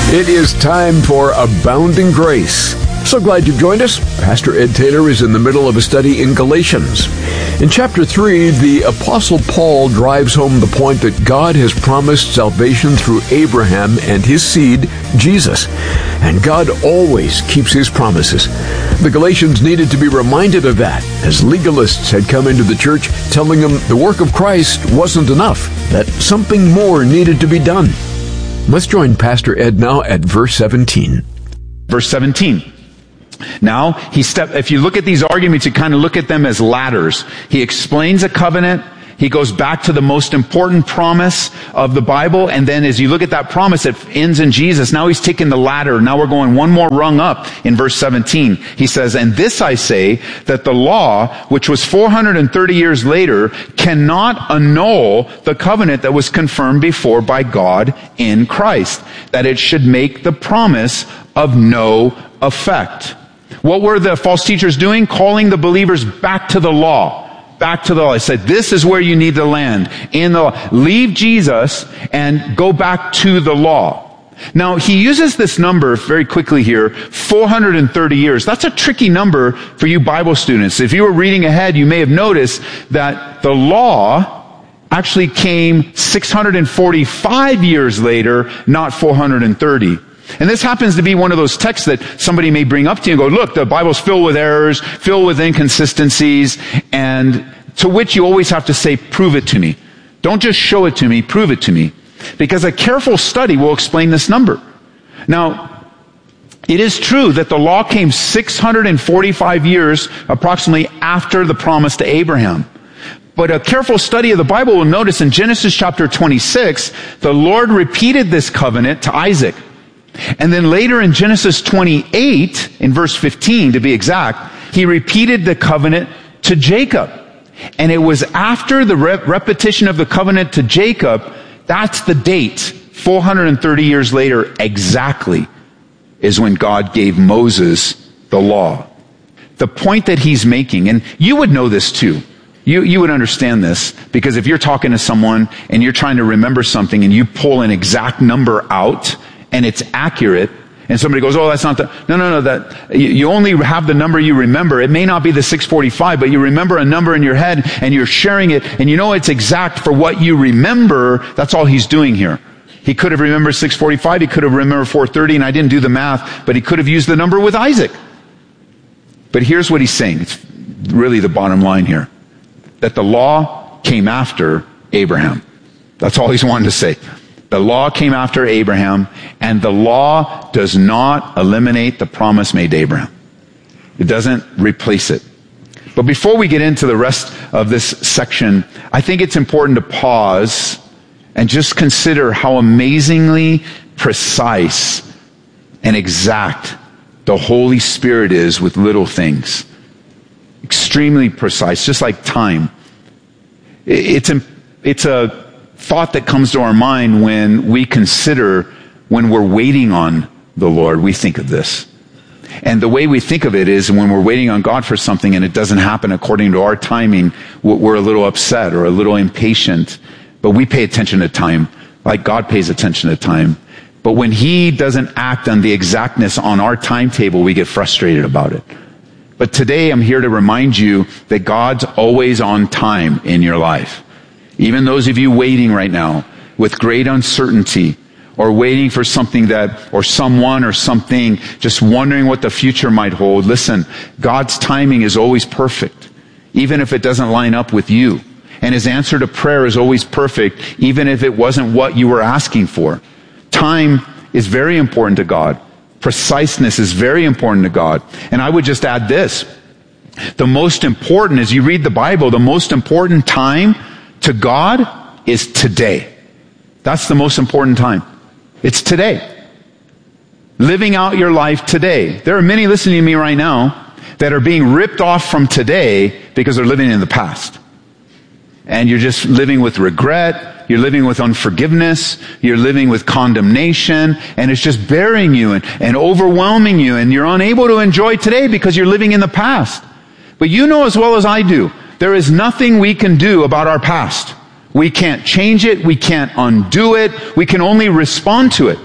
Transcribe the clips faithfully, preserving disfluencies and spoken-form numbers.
It is time for Abounding Grace. So glad you've joined us. Pastor Ed Taylor is in the middle of a study in Galatians. In chapter three, the Apostle Paul drives home the point that God has promised salvation through Abraham and his seed, Jesus. And God always keeps his promises. The Galatians needed to be reminded of that, as legalists had come into the church telling them the work of Christ wasn't enough, that something more needed to be done. Let's join Pastor Ed now at verse seventeen. Verse seventeen. Now, he step, if you look at these arguments, you kind of look at them as ladders. He explains a covenant. He goes back to the most important promise of the Bible. And then as you look at that promise, it ends in Jesus. Now he's taking the ladder. Now we're going one more rung up in verse seventeen. He says, "And this I say, that the law, which was four hundred thirty years later, cannot annul the covenant that was confirmed before by God in Christ, that it should make the promise of no effect." What were the false teachers doing? Calling the believers back to the law. Back to the law. He said, this is where you need to land. In the law. Leave Jesus and go back to the law. Now, he uses this number very quickly here, four hundred thirty years. That's a tricky number for you Bible students. If you were reading ahead, you may have noticed that the law actually came six hundred forty-five years later, not four hundred thirty. And this happens to be one of those texts that somebody may bring up to you and go, look, the Bible's filled with errors, filled with inconsistencies, and to which you always have to say, prove it to me. Don't just show it to me, prove it to me. Because a careful study will explain this number. Now, it is true that the law came six hundred forty-five years approximately after the promise to Abraham. But a careful study of the Bible will notice in Genesis chapter twenty-six, the Lord repeated this covenant to Isaac. And then later in Genesis twenty-eight, in verse fifteen to be exact, he repeated the covenant to Jacob. And it was after the rep- repetition of the covenant to Jacob, that's the date, four hundred thirty years later exactly, is when God gave Moses the law. The point that he's making, and you would know this too, you, you would understand this, because if you're talking to someone and you're trying to remember something and you pull an exact number out, and it's accurate, and somebody goes, oh, that's not the, no, no, no, that, you, you only have the number you remember. It may not be the six forty-five, but you remember a number in your head, and you're sharing it, and you know it's exact for what you remember. That's all he's doing here. He could have remembered six forty-five, he could have remembered four thirty, and I didn't do the math, but he could have used the number with Isaac. But here's what he's saying. It's really the bottom line here. That the law came after Abraham. That's all he's wanting to say. The law came after Abraham, and the law does not eliminate the promise made to Abraham. It doesn't replace it. But before we get into the rest of this section, I think it's important to pause and just consider how amazingly precise and exact the Holy Spirit is with little things. Extremely precise, just like time. It's, it's a thought that comes to our mind when we consider, when we're waiting on the Lord, we think of this. And the way we think of it is when we're waiting on God for something and it doesn't happen according to our timing, we're a little upset or a little impatient. But we pay attention to time, like God pays attention to time. But when He doesn't act on the exactness on our timetable, we get frustrated about it. But today I'm here to remind you that God's always on time in your life. Even those of you waiting right now with great uncertainty, or waiting for something that, or someone or something, just wondering what the future might hold. Listen, God's timing is always perfect, even if it doesn't line up with you. And His answer to prayer is always perfect, even if it wasn't what you were asking for. Time is very important to God. Preciseness is very important to God. And I would just add this. The most important, as you read the Bible, the most important time to God is today. That's the most important time. It's today. Living out your life today. There are many listening to me right now that are being ripped off from today because they're living in the past. And you're just living with regret. You're living with unforgiveness. You're living with condemnation. And it's just burying you and, and overwhelming you. And you're unable to enjoy today because you're living in the past. But you know as well as I do, there is nothing we can do about our past. We can't change it. We can't undo it. We can only respond to it.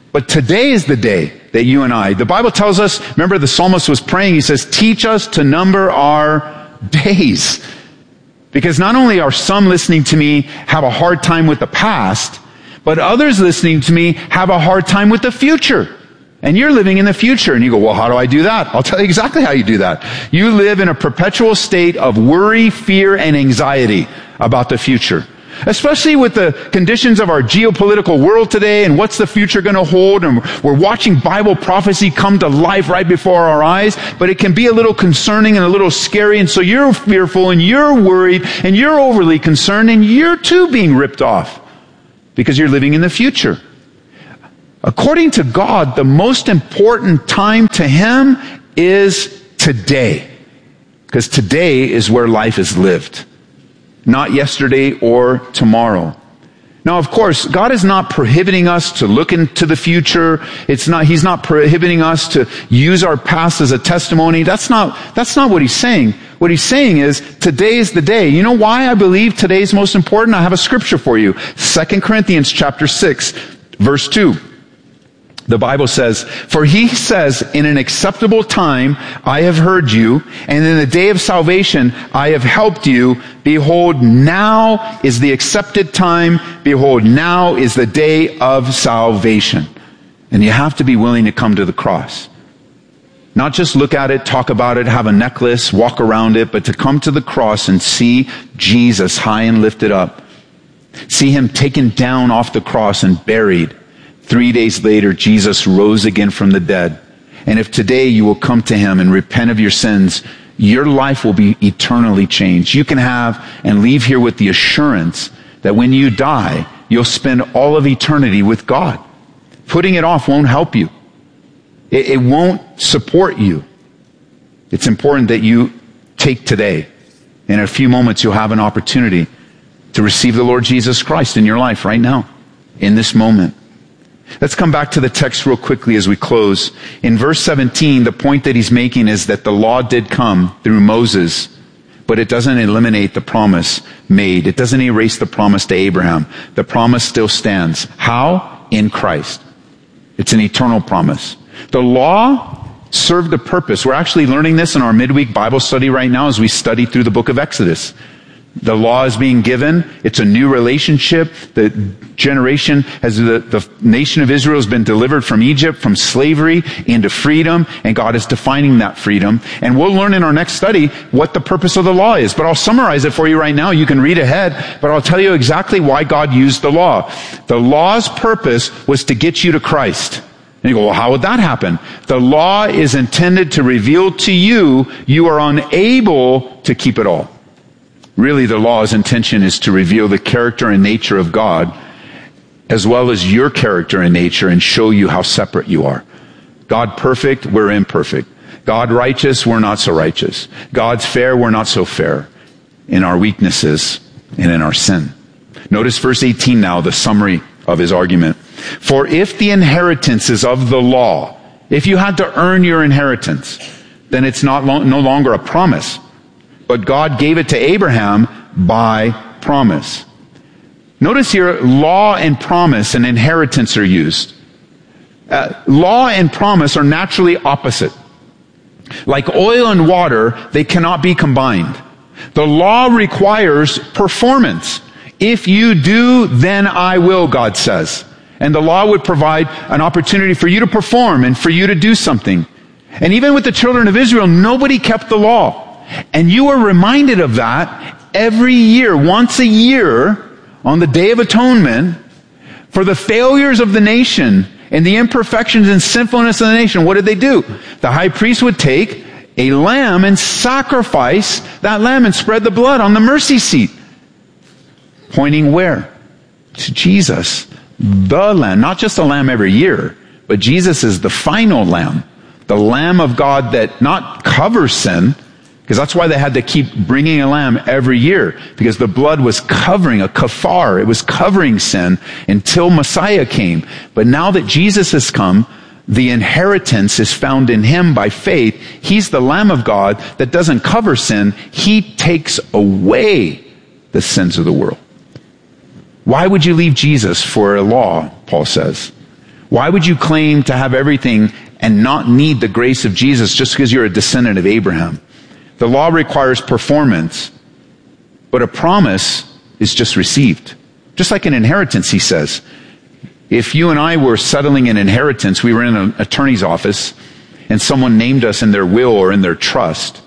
But today is the day that you and I, the Bible tells us, remember the psalmist was praying, he says, teach us to number our days. Because not only are some listening to me have a hard time with the past, but others listening to me have a hard time with the future. And you're living in the future. And you go, well, how do I do that? I'll tell you exactly how you do that. You live in a perpetual state of worry, fear, and anxiety about the future. Especially with the conditions of our geopolitical world today and what's the future going to hold. And we're watching Bible prophecy come to life right before our eyes. But it can be a little concerning and a little scary. And so you're fearful and you're worried and you're overly concerned and you're too being ripped off because you're living in the future. According to God, the most important time to Him is today. Because today is where life is lived. Not yesterday or tomorrow. Now, of course, God is not prohibiting us to look into the future. It's not, He's not prohibiting us to use our past as a testimony. That's not, that's not what He's saying. What He's saying is, today is the day. You know why I believe today is most important? I have a scripture for you. Second Corinthians chapter six, verse two. The Bible says, for He says, in an acceptable time I have heard you, and in the day of salvation I have helped you. Behold, now is the accepted time. Behold, now is the day of salvation. And you have to be willing to come to the cross. Not just look at it, talk about it, have a necklace, walk around it, but to come to the cross and see Jesus high and lifted up. See Him taken down off the cross and buried. Three days later, Jesus rose again from the dead. And if today you will come to Him and repent of your sins, your life will be eternally changed. You can have and leave here with the assurance that when you die, you'll spend all of eternity with God. Putting it off won't help you. It, it won't support you. It's important that you take today. In a few moments, you'll have an opportunity to receive the Lord Jesus Christ in your life right now, in this moment. Let's come back to the text real quickly as we close. In verse seventeen, the point that he's making is that the law did come through Moses, but it doesn't eliminate the promise made. It doesn't erase the promise to Abraham. The promise still stands. How? In Christ. It's an eternal promise. The law served a purpose. We're actually learning this in our midweek Bible study right now as we study through the book of Exodus. The law is being given. It's a new relationship. The generation, as the, the nation of Israel has been delivered from Egypt, from slavery into freedom, and God is defining that freedom. And we'll learn in our next study what the purpose of the law is. But I'll summarize it for you right now. You can read ahead, but I'll tell you exactly why God used the law. The law's purpose was to get you to Christ. And you go, well, how would that happen? The law is intended to reveal to you, you are unable to keep it all. Really, the law's intention is to reveal the character and nature of God, as well as your character and nature, and show you how separate you are. God perfect, we're imperfect. God righteous, we're not so righteous. God's fair, we're not so fair. In our weaknesses and in our sin. Notice verse eighteen now, the summary of his argument. For if the inheritance is of the law, if you had to earn your inheritance, then it's not lo- no longer a promise. But God gave it to Abraham by promise. Notice here, law and promise and inheritance are used. Uh, law and promise are naturally opposite. Like oil and water, they cannot be combined. The law requires performance. If you do, then I will, God says. And the law would provide an opportunity for you to perform and for you to do something. And even with the children of Israel, nobody kept the law. And you are reminded of that every year, once a year, on the Day of Atonement, for the failures of the nation and the imperfections and sinfulness of the nation. What did they do? The high priest would take a lamb and sacrifice that lamb and spread the blood on the mercy seat. Pointing where? To Jesus, the lamb. Not just a lamb every year, but Jesus is the final lamb. The Lamb of God that not covers sin, because that's why they had to keep bringing a lamb every year, because the blood was covering, a kafar, it was covering sin until Messiah came. But now that Jesus has come, the inheritance is found in Him by faith. He's the Lamb of God that doesn't cover sin. He takes away the sins of the world. Why would you leave Jesus for a law, Paul says? Why would you claim to have everything and not need the grace of Jesus just because you're a descendant of Abraham? The law requires performance, but a promise is just received. Just like an inheritance, he says. If you and I were settling an inheritance, we were in an attorney's office, and someone named us in their will or in their trust.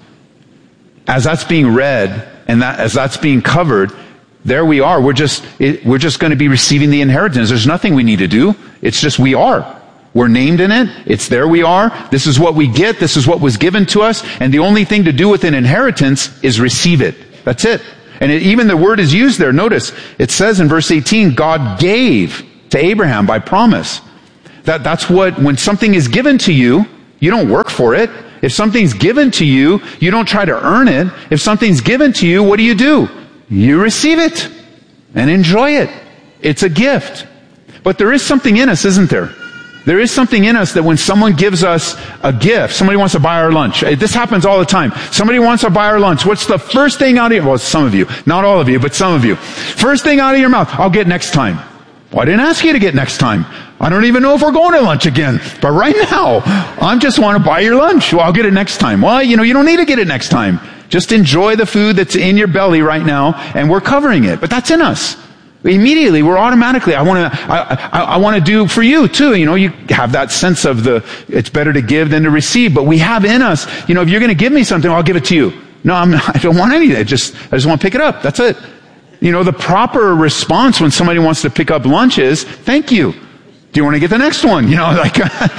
As that's being read, and that, as that's being covered, there we are. We're just, it, we're just going to be receiving the inheritance. There's nothing we need to do. It's just we are. We're named in it. It's there we are. This is what we get. This is what was given to us. And the only thing to do with an inheritance is receive it. That's it. And it, even the word is used there. Notice, it says in verse eighteen, God gave to Abraham by promise. That, that's what, when something is given to you, you don't work for it. If something's given to you, you don't try to earn it. If something's given to you, what do you do? You receive it and enjoy it. It's a gift. But there is something in us, isn't there? There is something in us that when someone gives us a gift, somebody wants to buy our lunch. This happens all the time. Somebody wants to buy our lunch. What's the first thing out of your, well, some of you, not all of you, but some of you. First thing out of your mouth, I'll get next time. Well, I didn't ask you to get next time. I don't even know if we're going to lunch again. But right now, I just want to buy your lunch. Well, I'll get it next time. Well, you know, you don't need to get it next time. Just enjoy the food that's in your belly right now, and we're covering it. But that's in us. Immediately, we're automatically, I want to, I, I, I want to do for you too. You know, you have that sense of the, it's better to give than to receive. But we have in us, you know, if you're going to give me something, I'll give it to you. No, I'm not, I don't want anything. I just, I just want to pick it up. That's it. You know, the proper response when somebody wants to pick up lunch is, thank you. Do you want to get the next one? You know, like,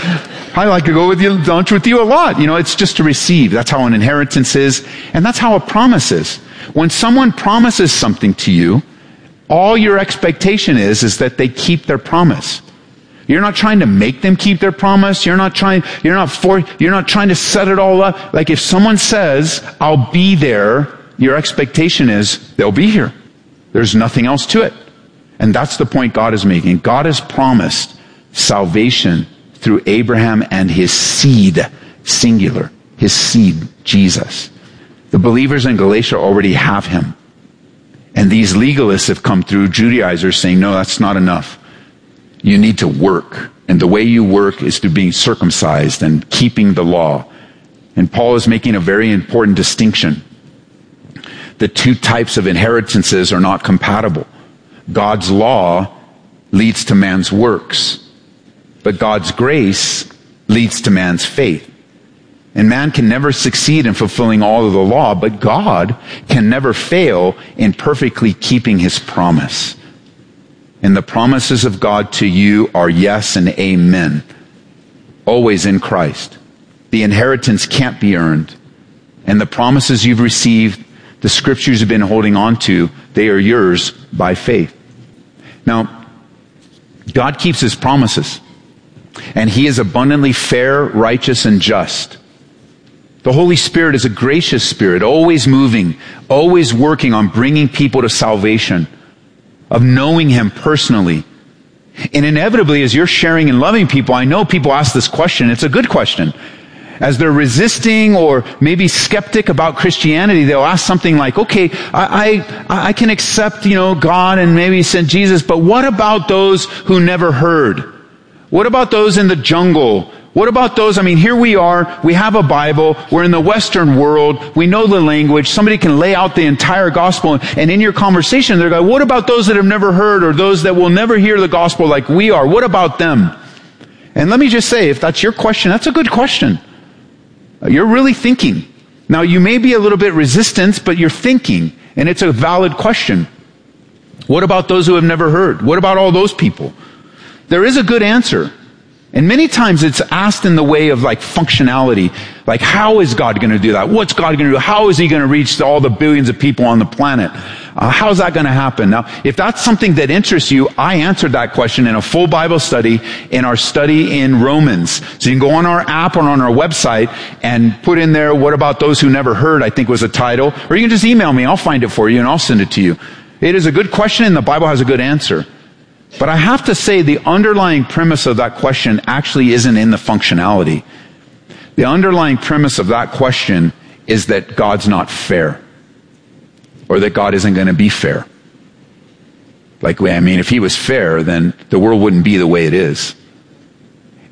I like to go with you, lunch with you a lot. You know, it's just to receive. That's how an inheritance is. And that's how a promise is. When someone promises something to you, all your expectation is, is that they keep their promise. You're not trying to make them keep their promise. You're not trying, you're not for, you're not trying to set it all up. Like if someone says, I'll be there, your expectation is they'll be here. There's nothing else to it. And that's the point God is making. God has promised salvation through Abraham and his seed, singular, his seed, Jesus. The believers in Galatia already have him. And these legalists have come through, Judaizers, saying, no, that's not enough. You need to work. And the way you work is through being circumcised and keeping the law. And Paul is making a very important distinction. The two types of inheritances are not compatible. God's law leads to man's works, but God's grace leads to man's faith. And man can never succeed in fulfilling all of the law, but God can never fail in perfectly keeping his promise. And the promises of God to you are yes and amen, always in Christ. The inheritance can't be earned. And the promises you've received, the scriptures you've been holding on to, they are yours by faith. Now, God keeps his promises. And he is abundantly fair, righteous, and just. The Holy Spirit is a gracious Spirit, always moving, always working on bringing people to salvation, of knowing him personally. And inevitably, as you're sharing and loving people, I know people ask this question. It's a good question. As they're resisting or maybe skeptic about Christianity, they'll ask something like, okay, I, I, I can accept, you know, God and maybe send Jesus, but what about those who never heard? What about those in the jungle? What about those? I mean, here we are. We have a Bible. We're in the Western world. We know the language. Somebody can lay out the entire gospel. And in your conversation, they're going, what about those that have never heard or those that will never hear the gospel like we are? What about them? And let me just say, if that's your question, that's a good question. You're really thinking. Now, you may be a little bit resistant, but you're thinking. And it's a valid question. What about those who have never heard? What about all those people? There is a good answer. And many times it's asked in the way of like functionality. Like, how is God going to do that? What's God going to do? How is he going to reach all the billions of people on the planet? Uh, how's that going to happen? Now, if that's something that interests you, I answered that question in a full Bible study in our study in Romans. So you can go on our app or on our website and put in there, what about those who never heard, I think was a title. Or you can just email me. I'll find it for you and I'll send it to you. It is a good question and the Bible has a good answer. But I have to say the underlying premise of that question actually isn't in the functionality. The underlying premise of that question is that God's not fair. Or that God isn't going to be fair. Like, I mean, if he was fair, then the world wouldn't be the way it is.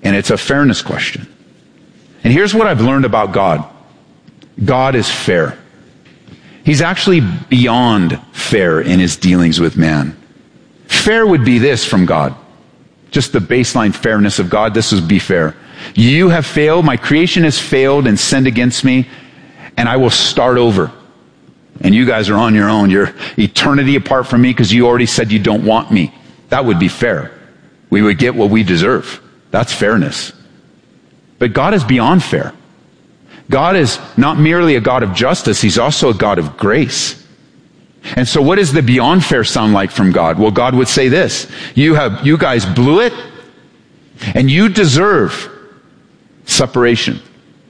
And it's a fairness question. And here's what I've learned about God. God is fair. He's actually beyond fair in his dealings with man. Fair would be this from God. Just the baseline fairness of God. This would be fair. You have failed. My creation has failed and sinned against me. And I will start over. And you guys are on your own. You're eternity apart from me because you already said you don't want me. That would be fair. We would get what we deserve. That's fairness. But God is beyond fair. God is not merely a God of justice, he's also a God of grace. And so what does the beyond fair sound like from God? Well, God would say this: you have, you guys blew it, and you deserve separation.